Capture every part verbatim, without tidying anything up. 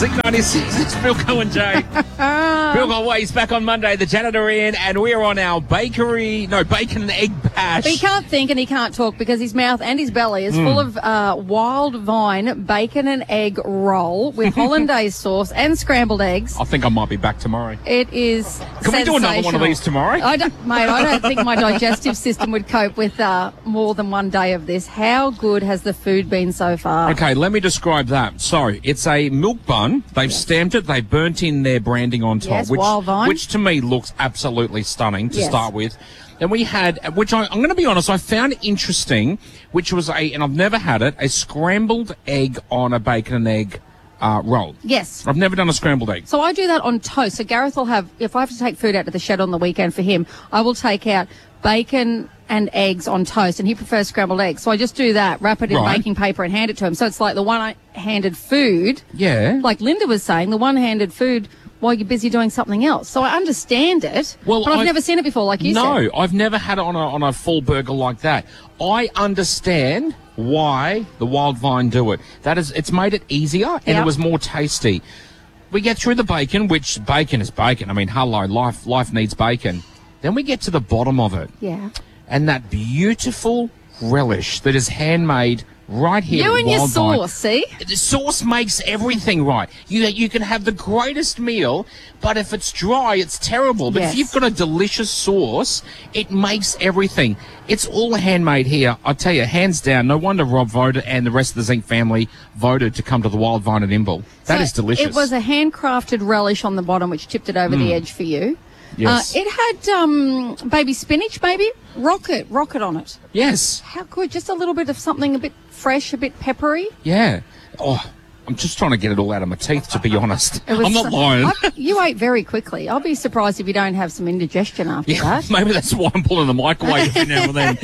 Zinc ninety-six, it's Bilko and Jay. Bilko always back on Monday, the janitor in, and we're on our bakery, no, bacon and egg bash. But he can't think and he can't talk because his mouth and his belly is mm. full of uh, Wild Vine bacon and egg roll with hollandaise sauce and scrambled eggs. I think I might be back tomorrow. It is Can we do another one of these tomorrow? I don't, mate, I don't think my digestive system would cope with uh, more than one day of this. How good has the food been so far? Okay, let me describe that. So, it's a milk bun. They've yes. stamped it. They've burnt in their branding on top. Yes, which, Wild Vine. Which to me looks absolutely stunning to yes. start with. Then we had, which I, I'm going to be honest, I found interesting, which was a, and I've never had it, a scrambled egg on a bacon and egg uh, roll. Yes. I've never done a scrambled egg. So I do that on toast. So Gareth will have, if I have to take food out to the shed on the weekend for him, I will take out bacon and eggs on toast, and he prefers scrambled eggs. So I just do that, wrap it in right. baking paper and hand it to him. So it's like the one-handed food. Yeah. Like Linda was saying, the one-handed food while you're busy doing something else. So I understand it, well, but I've I, never seen it before, like you no, said. No, I've never had it on a, on a full burger like that. I understand why the Wild Vine do it. That is, it's made it easier and yep. it was more tasty. We get through the bacon, which bacon is bacon. I mean, hello, life life needs bacon. Then we get to the bottom of it. Yeah. And that beautiful relish that is handmade right here. You at and your Wild sauce, Vine. see? The sauce makes everything right. You you can have the greatest meal, but if it's dry, it's terrible. But yes. if you've got a delicious sauce, it makes everything. It's all handmade here. I tell you, hands down, no wonder Rob voted and the rest of the Zinc family voted to come to the Wild Vine at Imbil. That so is delicious. It was a handcrafted relish on the bottom, which tipped it over mm. the edge for you. Yes. Uh, it had um, baby spinach, maybe rocket, rocket on it. Yes. How good? Just a little bit of something a bit fresh, a bit peppery. Yeah. Oh, I'm just trying to get it all out of my teeth, to be honest. I'm not so, lying. I, you ate very quickly. I'll be surprised if you don't have some indigestion after yeah, that. Maybe that's why I'm pulling the microwave every now and then.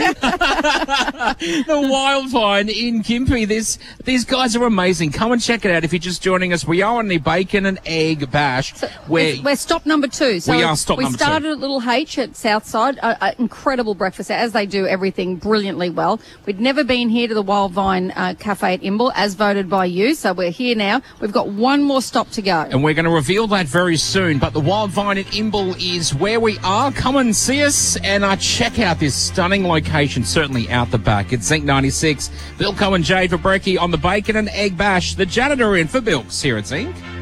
The Wild Vine in Gympie. This, these guys are amazing. Come and check it out if you're just joining us. We are on the bacon and egg bash. So where we're stop number two. So we are stop we number two. We started at Little H at Southside. An incredible breakfast, as they do everything brilliantly well. We'd never been here to the Wild Vine uh, Cafe at Imbil, as voted by you. So we're here now. We've got one more stop to go. And we're going to reveal that very soon. But the Wild Vine at Imbil is where we are. Come and see us and uh, check out this stunning location, certainly out the back. It's Zinc ninety-six. Bilko and Jade for Brekkie on the Bacon and Egg Bash. The janitor in for Bilks here at Zinc.